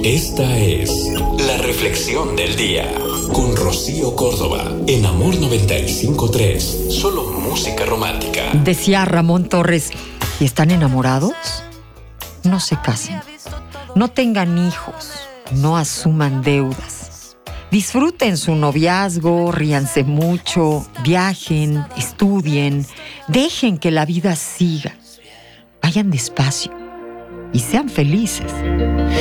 Esta es la reflexión del día con Rocío Córdoba en Amor 95.3. Solo música romántica. Decía Ramón Torres, ¿y están enamorados? No se casen, no tengan hijos, no asuman deudas. Disfruten su noviazgo, ríanse mucho, viajen, estudien, dejen que la vida siga. Vayan despacio y sean felices.